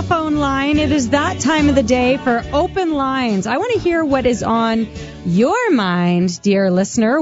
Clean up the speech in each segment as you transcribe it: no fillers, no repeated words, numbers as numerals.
the phone line. It is that time of the day for open lines. I want to hear what is on your mind, dear listener.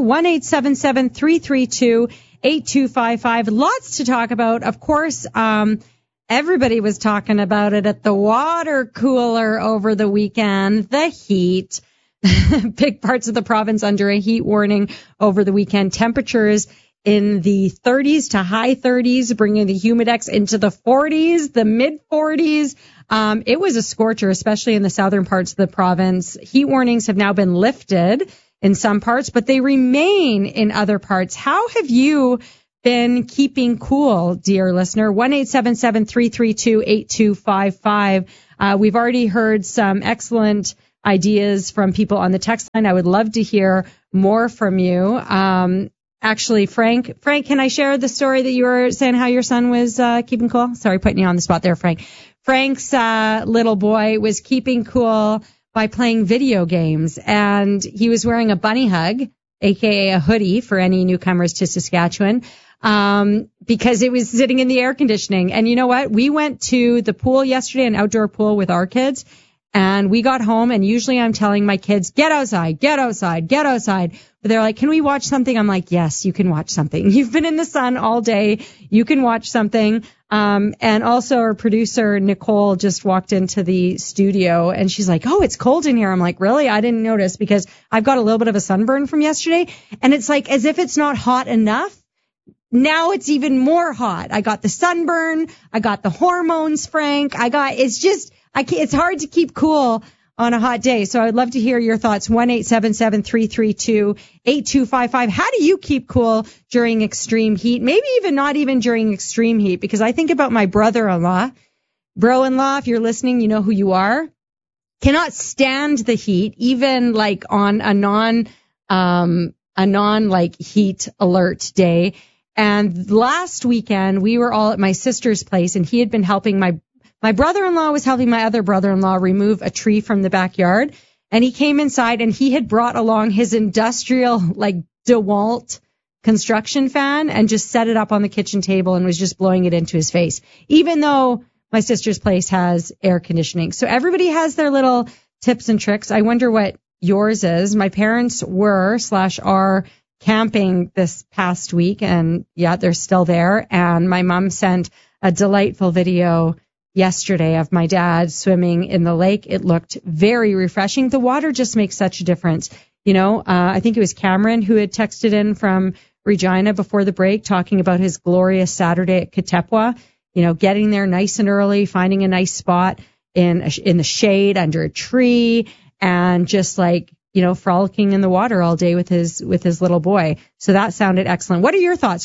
1-877-332-8255. Lots to talk about. Of course, everybody was talking about it at the water cooler over the weekend. The heat. Big parts of the province under a heat warning over the weekend. Temperatures in the 30s to high 30s, bringing the humidex into the 40s, the mid 40s. It was a scorcher, especially in the southern parts of the province. Heat warnings have now been lifted in some parts, but they remain in other parts. How have you been keeping cool, dear listener? 1-877-332-8255. We've already heard some excellent ideas from people on the text line. I would love to hear more from you. Actually, Frank, can I share the story that you were saying how your son was keeping cool? Sorry, putting you on the spot there, Frank. Frank's little boy was keeping cool by playing video games, and he was wearing a bunny hug, aka a hoodie for any newcomers to Saskatchewan, because it was sitting in the air conditioning. And you know what? We went to the pool yesterday, an outdoor pool with our kids, and we got home, and usually I'm telling my kids, get outside, get outside, get outside. But they're like, can we watch something? I'm like, yes, you can watch something. You've been in the sun all day. You can watch something. And also our producer, Nicole, just walked into the studio, and she's like, oh, it's cold in here. I'm like, really? I didn't notice, because I've got a little bit of a sunburn from yesterday. And it's like as if it's not hot enough. Now it's even more hot. I got the sunburn. I got the hormones, Frank. It's hard to keep cool on a hot day. So I'd love to hear your thoughts. 1-877-332-8255. How do you keep cool during extreme heat? Maybe even not even during extreme heat, because I think about my bro-in-law, if you're listening, you know who you are. Cannot stand the heat, even like on a non heat alert day. And last weekend we were all at my sister's place, and he had been helping my brother-in-law was helping my other brother-in-law remove a tree from the backyard. And he came inside, and he had brought along his industrial, DeWalt construction fan, and just set it up on the kitchen table and was just blowing it into his face, even though my sister's place has air conditioning. So everybody has their little tips and tricks. I wonder what yours is. My parents are camping this past week, and yeah, they're still there. And my mom sent a delightful video yesterday of my dad swimming in the lake. It looked very refreshing. The water just makes such a difference. You know, I think it was Cameron who had texted in from Regina before the break talking about his glorious Saturday at Katepwa, you know, getting there nice and early, finding a nice spot in the shade under a tree, and just frolicking in the water all day with his little boy. So that sounded excellent. What are your thoughts?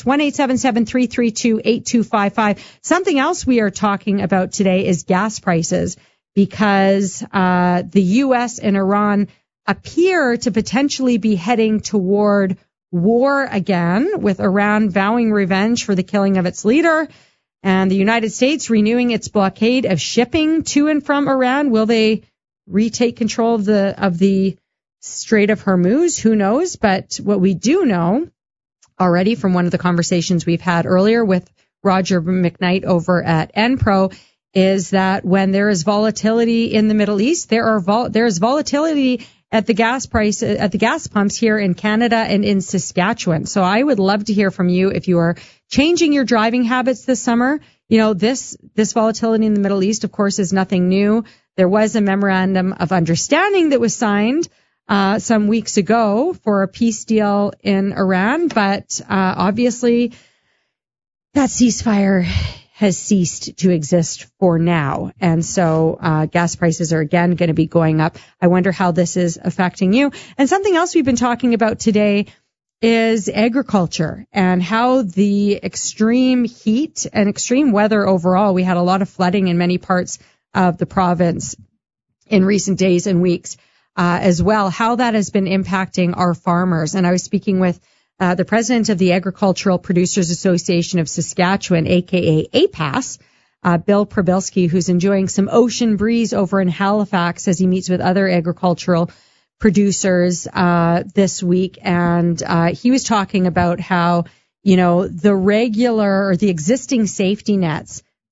1-877-332-8255. Something else we are talking about today is gas prices, because the U.S. and Iran appear to potentially be heading toward war again, with Iran vowing revenge for the killing of its leader, and the United States renewing its blockade of shipping to and from Iran. Will they retake control of the Strait of Hormuz? Who knows? But what we do know already from one of the conversations we've had earlier with Roger McKnight over at Enpro is that when there is volatility in the Middle East, there is volatility at the gas price, at the gas pumps here in Canada and in Saskatchewan. So I would love to hear from you if you are changing your driving habits this summer. You know, this volatility in the Middle East, of course, is nothing new. There was a memorandum of understanding that was signed some weeks ago for a peace deal in Iran, but obviously that ceasefire has ceased to exist for now. And so gas prices are again going to be going up. I wonder how this is affecting you. And something else we've been talking about today is agriculture and how the extreme heat and extreme weather overall, we had a lot of flooding in many parts of the province in recent days and weeks. As well, how that has been impacting our farmers. And I was speaking with the president of the Agricultural Producers Association of Saskatchewan, aka APAS, Bill Probilski, who's enjoying some ocean breeze over in Halifax as he meets with other agricultural producers this week. And he was talking about how, you know, the existing safety nets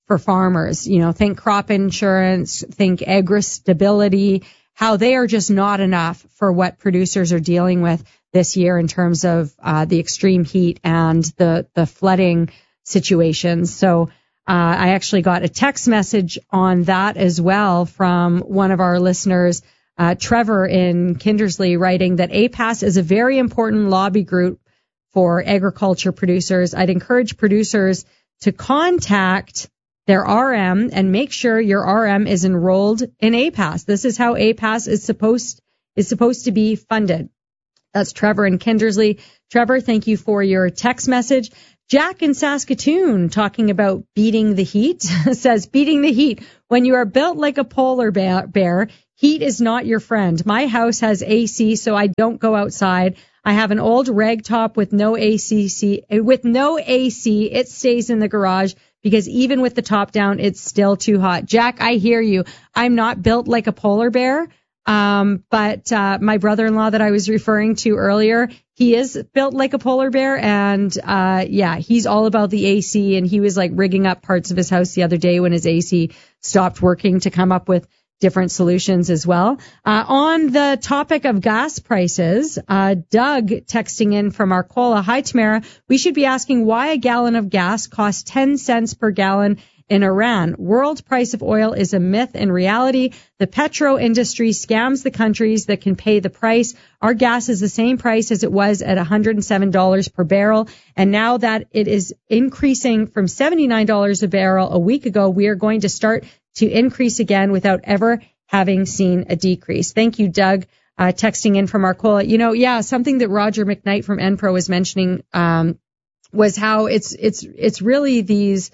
for farmers. You know, think crop insurance, think agri-stability, how they are just not enough for what producers are dealing with this year in terms of the extreme heat and the flooding situations. So I actually got a text message on that as well from one of our listeners, Trevor in Kindersley, writing that APAS is a very important lobby group for agriculture producers. I'd encourage producers to contact their RM and make sure your RM is enrolled in APAS. This is how APAS is supposed to be funded. That's Trevor in Kindersley. Trevor, thank you for your text message. Jack in Saskatoon, talking about beating the heat, says, beating the heat. When you are built like a polar bear, heat is not your friend. My house has AC, so I don't go outside. I have an old rag top with no AC. It stays in the garage because even with the top down, it's still too hot. Jack, I hear you. I'm not built like a polar bear. But my brother-in-law that I was referring to earlier, he is built like a polar bear, and he's all about the AC, and he was like rigging up parts of his house the other day when his AC stopped working to come up with different solutions as well. On the topic of gas prices, Doug texting in from Arcola. Hi, Tamara. We should be asking why a gallon of gas costs 10 cents per gallon in Iran. World price of oil is a myth. In reality, the petro industry scams the countries that can pay the price. Our gas is the same price as it was at $107 per barrel. And now that it is increasing from $79 a barrel a week ago, we are going to start to increase again without ever having seen a decrease. Thank you, Doug, texting in from Arcola. You know, something that Roger McKnight from Enpro was mentioning, was how it's really these,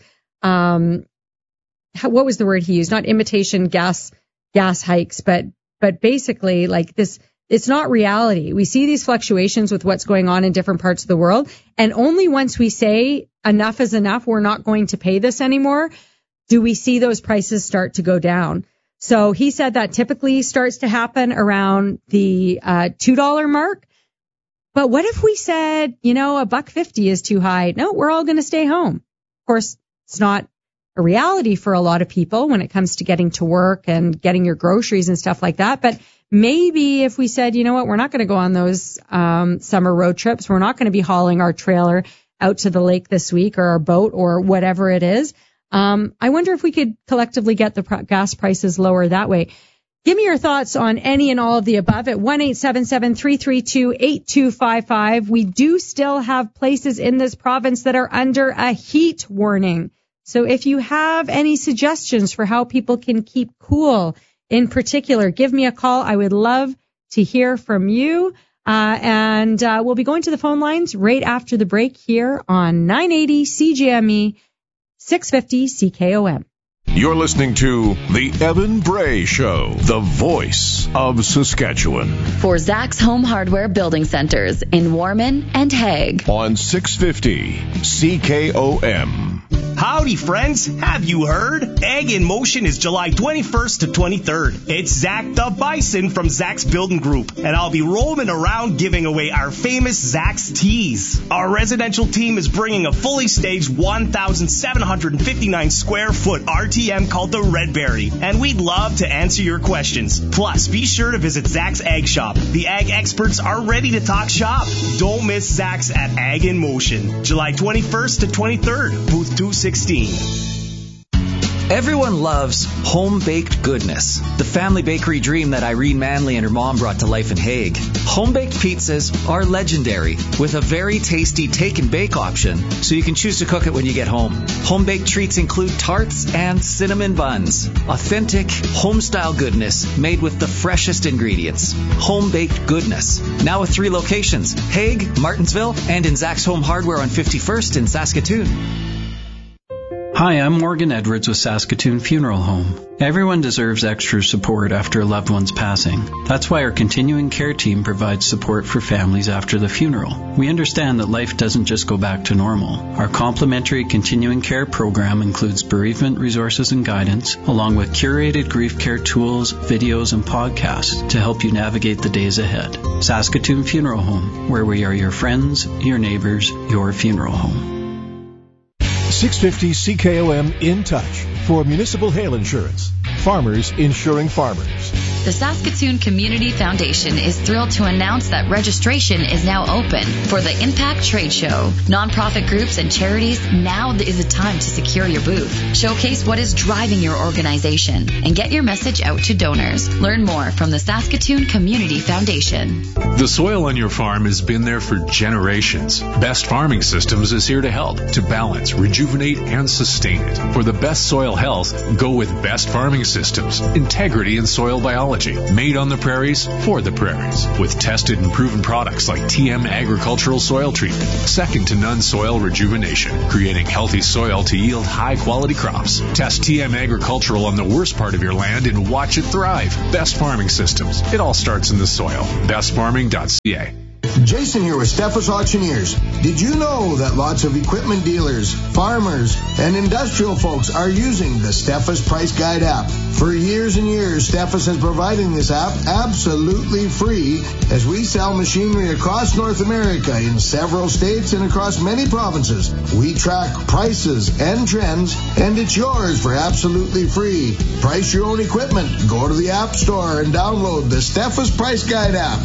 what was the word he used? Not imitation gas hikes, but basically like this, it's not reality. We see these fluctuations with what's going on in different parts of the world. And only once we say enough is enough, we're not going to pay this anymore, do we see those prices start to go down. So he said that typically starts to happen around the $2 mark. But what if we said, $1.50 is too high? No, we're all going to stay home. Of course, it's not a reality for a lot of people when it comes to getting to work and getting your groceries and stuff like that. But maybe if we said, you know what, we're not going to go on those summer road trips. We're not going to be hauling our trailer out to the lake this week or our boat or whatever it is. I wonder if we could collectively get the gas prices lower that way. Give me your thoughts on any and all of the above at 1-877-332-8255. We do still have places in this province that are under a heat warning. So if you have any suggestions for how people can keep cool in particular, give me a call. I would love to hear from you. And we'll be going to the phone lines right after the break here on 980 CJME 650 CKOM. You're listening to The Evan Bray Show, the voice of Saskatchewan. For Zach's Home Hardware Building Centers in Warman and Hague. On 650 CKOM. Howdy, friends. Have you heard? Ag in Motion is July 21st to 23rd. It's Zach the Bison from Zach's Building Group, and I'll be roaming around giving away our famous Zach's Tees. Our residential team is bringing a fully staged 1,759 square foot RTM called the Redberry, and we'd love to answer your questions. Plus, be sure to visit Zach's Ag Shop. The ag experts are ready to talk shop. Don't miss Zach's at Ag in Motion, July 21st to 23rd, booth 216. Everyone loves home-baked goodness, the family bakery dream that Irene Manley and her mom brought to life in Hague. Home-baked pizzas are legendary, with a very tasty take-and-bake option, so you can choose to cook it when you get home. Home-baked treats include tarts and cinnamon buns. Authentic, home-style goodness made with the freshest ingredients. Home-baked goodness. Now with 3 locations, Hague, Martinsville, and in Zach's Home Hardware on 51st in Saskatoon. Hi, I'm Morgan Edwards with Saskatoon Funeral Home. Everyone deserves extra support after a loved one's passing. That's why our continuing care team provides support for families after the funeral. We understand that life doesn't just go back to normal. Our complimentary continuing care program includes bereavement resources and guidance, along with curated grief care tools, videos, and podcasts to help you navigate the days ahead. Saskatoon Funeral Home, where we are your friends, your neighbors, your funeral home. 650 CKOM In Touch for municipal hail insurance. Farmers insuring farmers. The Saskatoon Community Foundation is thrilled to announce that registration is now open for the Impact Trade Show. Nonprofit groups and charities, now is the time to secure your booth. Showcase what is driving your organization and get your message out to donors. Learn more from the Saskatoon Community Foundation. The soil on your farm has been there for generations. Best Farming Systems is here to help, to balance, rejuvenate, and sustain it. For the best soil health, go with Best Farming Systems. Integrity in soil biology. Made on the prairies, for the prairies. With tested and proven products like TM Agricultural Soil Treatment. Second to none soil rejuvenation. Creating healthy soil to yield high quality crops. Test TM Agricultural on the worst part of your land and watch it thrive. Best Farming Systems. It all starts in the soil. bestfarming.ca. Jason here with Steffes Auctioneers. Did you know that lots of equipment dealers, farmers, and industrial folks are using the Steffes Price Guide app? For years and years, Steffes has provided this app absolutely free as we sell machinery across North America in several states and across many provinces. We track prices and trends, and it's yours for absolutely free. Price your own equipment. Go to the App Store and download the Steffes Price Guide app.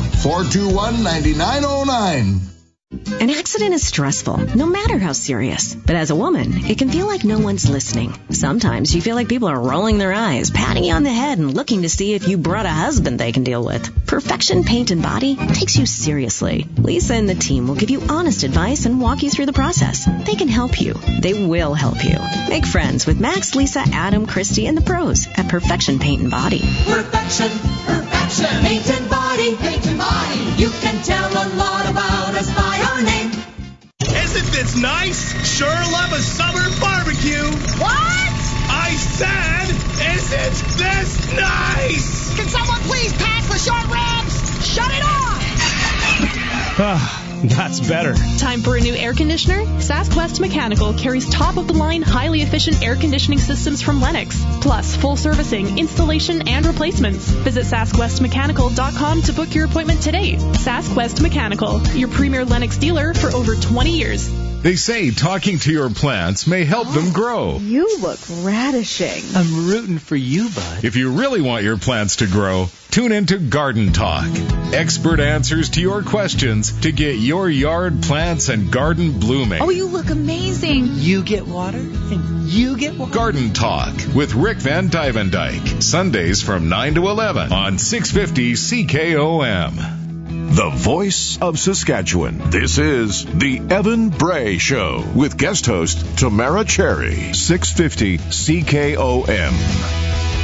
421-9909. An accident is stressful, no matter how serious. But as a woman, it can feel like no one's listening. Sometimes you feel like people are rolling their eyes, patting you on the head, and looking to see if you brought a husband they can deal with. Perfection Paint and Body takes you seriously. Lisa and the team will give you honest advice and walk you through the process. They can help you. They will help you. Make friends with Max, Lisa, Adam, Christy, and the pros at Perfection Paint and Body. Perfection Paint and Body. Paint and Body. You can tell a lot about us by our name. Isn't this nice? Sure love a summer barbecue. What? I said, isn't this nice? Can someone please pass the short ribs? Shut it off! That's better. Time for a new air conditioner? Sask West Mechanical carries top-of-the-line, highly efficient air conditioning systems from Lennox, plus full servicing, installation, and replacements. Visit SaskWestMechanical.com to book your appointment today. Sask West Mechanical, your premier Lennox dealer for over 20 years. They say talking to your plants may help them grow. You look radishing. I'm rooting for you, bud. If you really want your plants to grow, tune into Garden Talk. Expert answers to your questions to get your yard plants and garden blooming. Oh, you look amazing. You get water, and you get water. Garden Talk with Rick Van Dyke. Sundays from 9 to 11 on 650 CKOM. The voice of Saskatchewan. This is the Evan Bray Show with guest host Tamara Cherry. 650 CKOM.